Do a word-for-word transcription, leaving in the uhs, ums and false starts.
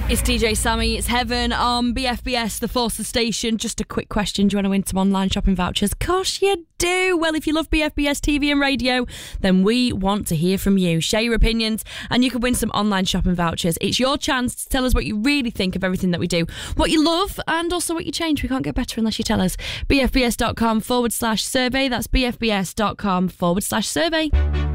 It's D J Sammy, it's Heaven on B F B S, the Forces Station. Just a quick question, do you want to win some online shopping vouchers? Course you do. Well, if you love B F B S T V and radio, then we want to hear from you. Share your opinions and you can win some online shopping vouchers. It's your chance to tell us what you really think of everything that we do, what you love and also what you change. We can't get better unless you tell us. bfbs.com forward slash survey. That's bfbs.com forward slash survey.